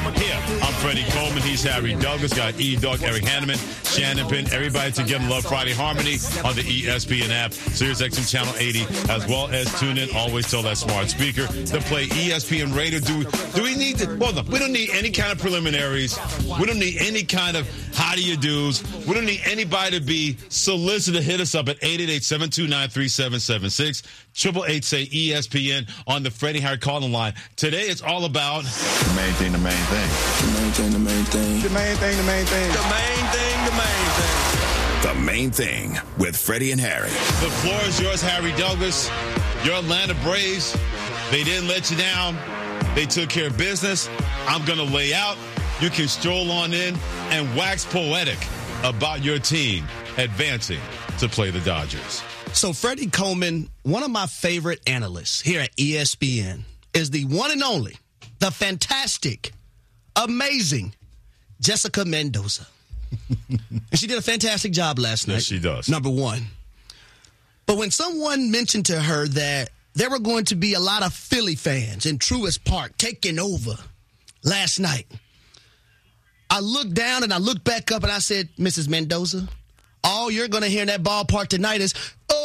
Here, I'm Freddie Coleman. He's Harry Douglas. Got E-Dog, Eric Hanneman, Shannon Penn. Everybody together love Friday Harmony on the ESPN app, SiriusXM Channel 80, as well as tune in. Always tell that smart speaker to play ESPN Radio. Do we need to? Well, no, we don't need any kind of preliminaries. We don't need any kind of how do you do's. We don't need anybody to be solicited. Hit us up at 888-729-3776. 888-SAY-ESPN on the Freddie Harry calling line. Today it's all about the main thing, the main thing. The main thing, the main thing. The main thing, the main thing. The main thing, the main thing. The Main Thing with Freddie and Harry. The floor is yours, Harry Douglas. Your Atlanta Braves, they didn't let you down. They took care of business. I'm going to lay out. You can stroll on in and wax poetic about your team advancing to play the Dodgers. So Freddie Coleman, one of my favorite analysts here at ESPN, is the one and only, the fantastic, amazing Jessica Mendoza. And she did a fantastic job last night. Yes, she does. Number one. But when someone mentioned to her that there were going to be a lot of Philly fans in Truist Park taking over last night, I looked down and I looked back up and I said, Mrs. Mendoza, all you're going to hear in that ballpark tonight is,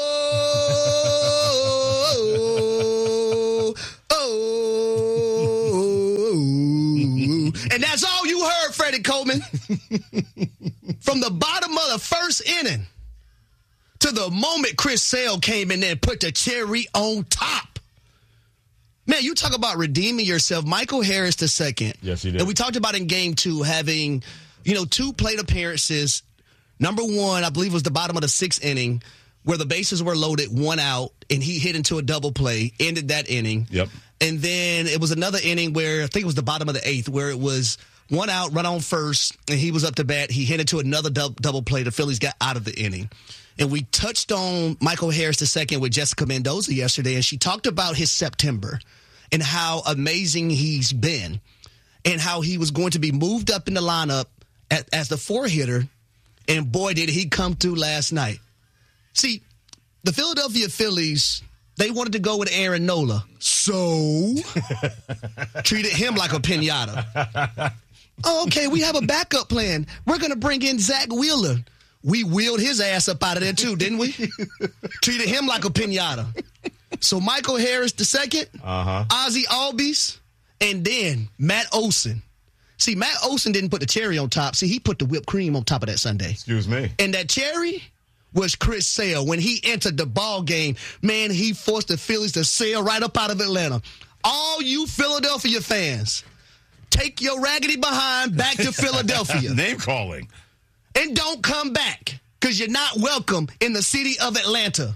and that's all you heard, Freddie Coleman. From the bottom of the first inning to the moment Chris Sale came in there and put the cherry on top. Man, you talk about redeeming yourself. Michael Harris II. Yes, he did. And we talked about in game two having, 2 plate appearances. Number one, I believe, was the bottom of the 6th inning where the bases were loaded, 1 out, and he hit into a double play, ended that inning. Yep. And then it was another inning where I think it was the bottom of the 8th where it was 1 out, run on first, and he was up to bat. He hit into another double play. The Phillies got out of the inning. And we touched on Michael Harris II with Jessica Mendoza yesterday, and she talked about his September and how amazing he's been and how he was going to be moved up in the lineup as the 4-hitter, and boy, did he come through last night. See, the Philadelphia Phillies, they wanted to go with Aaron Nola, so treated him like a piñata. Oh, okay, we have a backup plan. We're going to bring in Zach Wheeler. We wheeled his ass up out of there, too, didn't we? Treated him like a piñata. So Michael Harris II, Ozzie Albies, and then Matt Olson. See, Matt Olson didn't put the cherry on top. See, he put the whipped cream on top of that sundae. Excuse me. And that cherry was Chris Sale. When he entered the ball game, man, he forced the Phillies to sail right up out of Atlanta. All you Philadelphia fans, take your raggedy behind back to Philadelphia. Name calling. And don't come back, because you're not welcome in the city of Atlanta.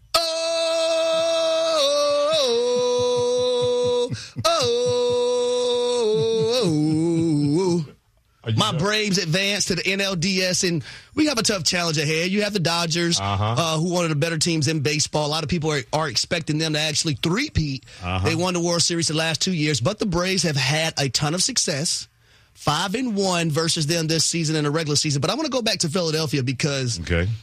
My Braves advanced to the NLDS, and we have a tough challenge ahead. You have the Dodgers, who are one of the better teams in baseball. A lot of people are expecting them to actually three-peat. They won the World Series the last 2 years, but the Braves have had a ton of success. 5-1 versus them this season in the regular season. But I want to go back to Philadelphia because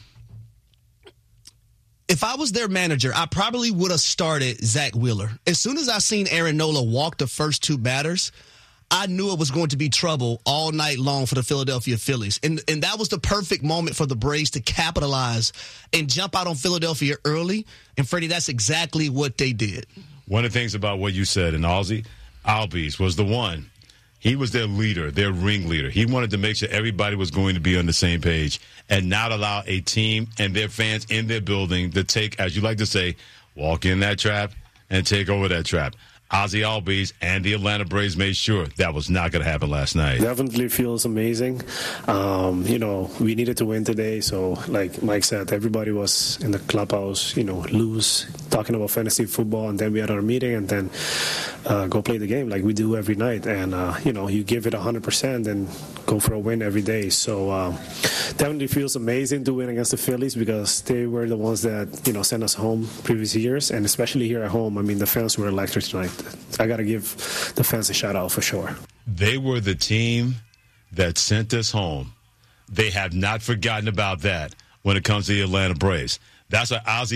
if I was their manager, I probably would have started Zach Wheeler. As soon as I seen Aaron Nola walk the first 2 batters, I knew it was going to be trouble all night long for the Philadelphia Phillies. And that was the perfect moment for the Braves to capitalize and jump out on Philadelphia early. And, Freddie, that's exactly what they did. One of the things about what you said, and Ozzie Albies was the one. He was their leader, their ringleader. He wanted to make sure everybody was going to be on the same page and not allow a team and their fans in their building to take, as you like to say, walk in that trap and take over that trap. Ozzie Albies and the Atlanta Braves made sure that was not going to happen last night. Definitely feels amazing. We needed to win today. So like Mike said, everybody was in the clubhouse, loose, talking about fantasy football. And then we had our meeting and then go play the game like we do every night. And, you give it 100% and go for a win every day. So definitely feels amazing to win against the Phillies because they were the ones that, sent us home previous years. And especially here at home, the fans were electric tonight. I got to give the fans a shout out for sure. They were the team that sent us home. They have not forgotten about that when it comes to the Atlanta Braves. That's why Ozzie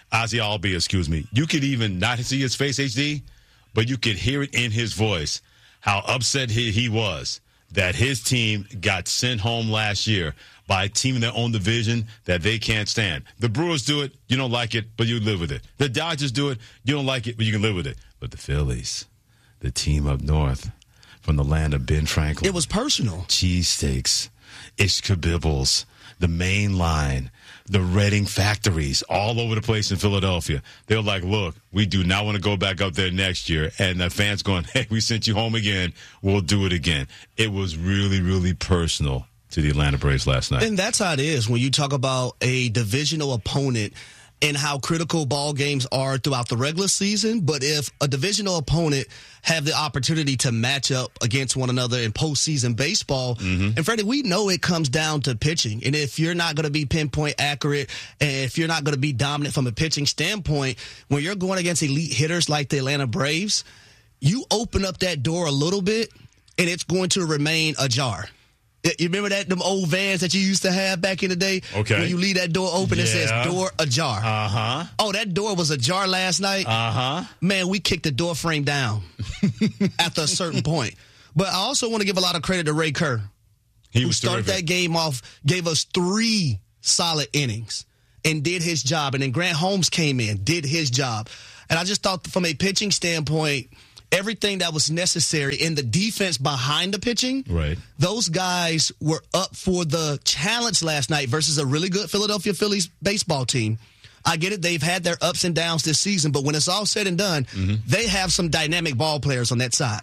Albies, you could even not see his face, HD, but you could hear it in his voice, how upset he was that his team got sent home last year by a team in their own division that they can't stand. The Brewers do it, you don't like it, but you live with it. The Dodgers do it, you don't like it, but you can live with it. But the Phillies, the team up north from the land of Ben Franklin. It was personal. Cheesesteaks, Ishkabibbles, the main line, the Reading factories, all over the place in Philadelphia. They were like, look, we do not want to go back up there next year. And the fans going, hey, we sent you home again. We'll do it again. It was really, really personal to the Atlanta Braves last night. And that's how it is when you talk about a divisional opponent and how critical ball games are throughout the regular season. But if a divisional opponent have the opportunity to match up against one another in postseason baseball, and Freddie, we know it comes down to pitching. And if you're not going to be pinpoint accurate, and if you're not going to be dominant from a pitching standpoint, when you're going against elite hitters like the Atlanta Braves, you open up that door a little bit, and it's going to remain ajar. You remember them old vans that you used to have back in the day? Okay. When you leave that door open, it says door ajar. Uh-huh. Oh, that door was ajar last night? Uh-huh. Man, we kicked the door frame down after a certain point. But I also want to give a lot of credit to Ray Kerr. Who started that game off, gave us 3 solid innings and did his job. And then Grant Holmes came in, did his job. And I just thought from a pitching standpoint, everything that was necessary in the defense behind the pitching, right? Those guys were up for the challenge last night versus a really good Philadelphia Phillies baseball team. I get it. They've had their ups and downs this season, but when it's all said and done, they have some dynamic ball players on that side.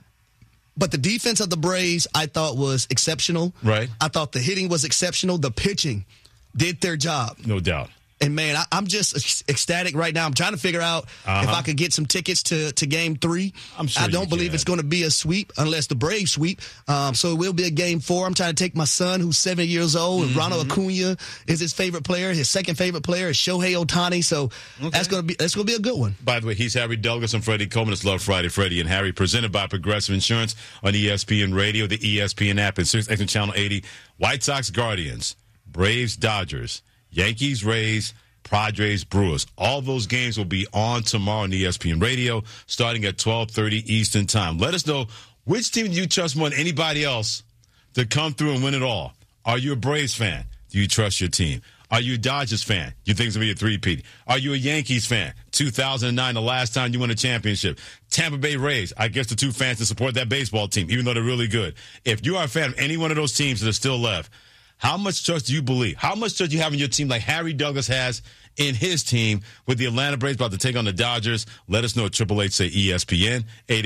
But the defense of the Braves, I thought, was exceptional. Right. I thought the hitting was exceptional. The pitching did their job. No doubt. And, man, I'm just ecstatic right now. I'm trying to figure out if I could get some tickets to Game 3. I'm sure I don't believe it's going to be a sweep unless the Braves sweep. So it will be a Game 4. I'm trying to take my son, who's 7 years old, and Ronald Acuna is his favorite player. His second favorite player is Shohei Ohtani. So that's going to be a good one. By the way, he's Harry Douglas and Freddie Coleman. It's Love Friday, Freddie and Harry, presented by Progressive Insurance on ESPN Radio, the ESPN app, and SiriusXM Channel 80. White Sox, Guardians, Braves, Dodgers, Yankees, Rays, Padres, Brewers. All those games will be on tomorrow on ESPN Radio, starting at 12:30 Eastern Time. Let us know, which team do you trust more than anybody else to come through and win it all? Are you a Braves fan? Do you trust your team? Are you a Dodgers fan? You think it's going to be a three-peat? Are you a Yankees fan? 2009, the last time you won a championship. Tampa Bay Rays, I guess the two fans that support that baseball team, even though they're really good. If you are a fan of any one of those teams that are still left, how much trust do you believe? How much trust do you have in your team like Harry Douglas has in his team with the Atlanta Braves about to take on the Dodgers? Let us know at 888-SAY-ESPN,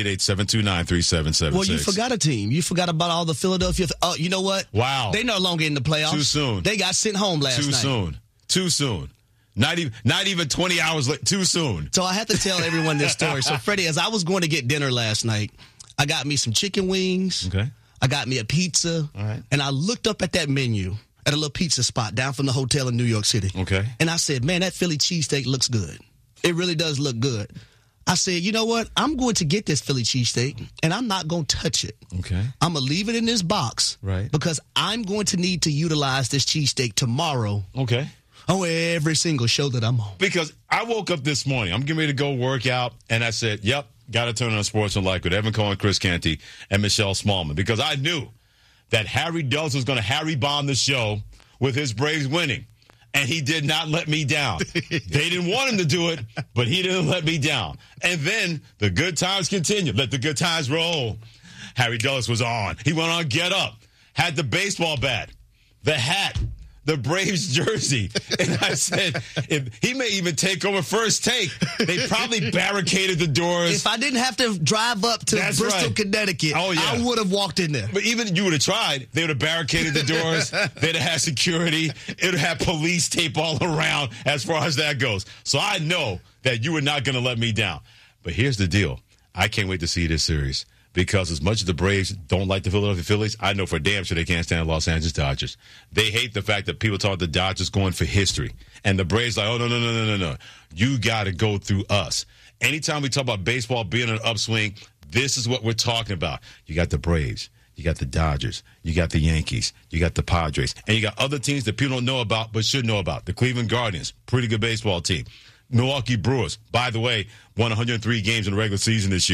888-729-3776. Well, you forgot a team. You forgot about all the Philadelphia. Oh, you know what? Wow. They're no longer in the playoffs. Too soon. They got sent home last night. Too soon. Not even 20 hours late. Too soon. So I have to tell everyone this story. So, Freddie, as I was going to get dinner last night, I got me some chicken wings. Okay. I got me a pizza. All right. And I looked up at that menu at a little pizza spot down from the hotel in New York City. Okay. And I said, man, that Philly cheesesteak looks good. It really does look good. I said, you know what? I'm going to get this Philly cheesesteak, and I'm not going to touch it. Okay. I'm going to leave it in this box. Right. Because I'm going to need to utilize this cheesesteak tomorrow. Okay. On every single show that I'm on. Because I woke up this morning. I'm getting ready to go work out, and I said, yep, got to turn on Sports and Like with Evan Cohen, Chris Canty, and Michelle Smallman. Because I knew that Harry Douglas was going to Harry bomb the show with his Braves winning. And he did not let me down. They didn't want him to do it, but he didn't let me down. And then the good times continued. Let the good times roll. Harry Douglas was on. He went on Get Up, had the baseball bat, the hat, the Braves jersey. And I said, if he may even take over First Take. They probably barricaded the doors. If I didn't have to drive up to Bristol, Connecticut, I would have walked in there. But even if you would have tried, they would have barricaded the doors. They'd have had security. It would have had police tape all around as far as that goes. So I know that you were not going to let me down. But here's the deal. I can't wait to see this series. Because as much as the Braves don't like the Philadelphia Phillies, I know for damn sure they can't stand the Los Angeles Dodgers. They hate the fact that people talk the Dodgers going for history. And the Braves like, oh, no. You got to go through us. Anytime we talk about baseball being on an upswing, this is what we're talking about. You got the Braves. You got the Dodgers. You got the Yankees. You got the Padres. And you got other teams that people don't know about but should know about. The Cleveland Guardians, pretty good baseball team. Milwaukee Brewers, by the way, won 103 games in the regular season this year.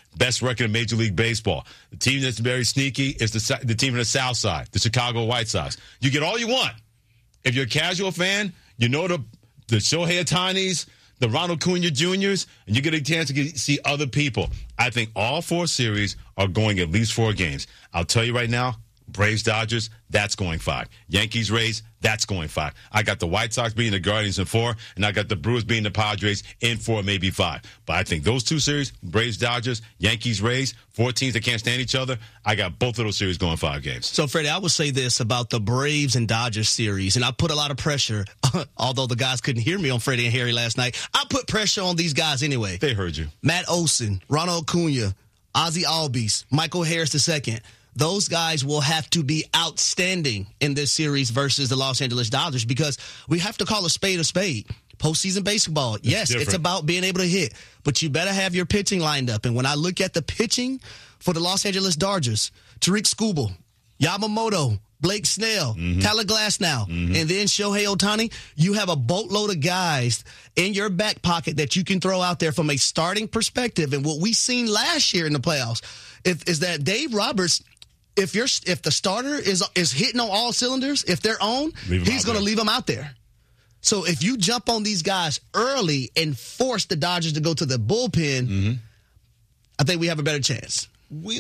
Best record in Major League Baseball. The team that's very sneaky is the team on the South Side, the Chicago White Sox. You get all you want. If you're a casual fan, you know the Shohei Ohtanis, the Ronald Acuna Jr.'s, and you get a chance to see other people. I think all 4 series are going at least 4 games. I'll tell you right now, Braves-Dodgers, that's going 5. Yankees-Rays, that's going 5. I got the White Sox beating the Guardians in 4, and I got the Brewers beating the Padres in 4, maybe 5. But I think those 2 series, Braves-Dodgers, Yankees-Rays, 4 teams that can't stand each other, I got both of those series going 5 games. So, Freddie, I would say this about the Braves and Dodgers series, and I put a lot of pressure, although the guys couldn't hear me on Freddie and Harry last night. I put pressure on these guys anyway. They heard you. Matt Olson, Ronald Acuna, Ozzie Albies, Michael Harris II. Those guys will have to be outstanding in this series versus the Los Angeles Dodgers because we have to call a spade a spade. Postseason baseball, yes, it's about being able to hit, but you better have your pitching lined up. And when I look at the pitching for the Los Angeles Dodgers, Tariq Skubal, Yamamoto, Blake Snell, Tyler Glasnow, and then Shohei Ohtani, you have a boatload of guys in your back pocket that you can throw out there from a starting perspective. And what we seen last year in the playoffs is that Dave Roberts, if the starter is hitting on all cylinders, if they're on, he's going to leave them out there. So if you jump on these guys early and force the Dodgers to go to the bullpen, I think we have a better chance.